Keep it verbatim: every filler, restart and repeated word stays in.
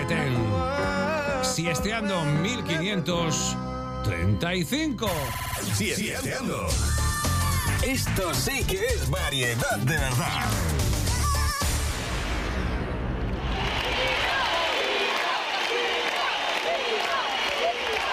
Seattle. Siesteando mil quinientos treinta y cinco. Siesteando. Esto sí que es variedad de verdad.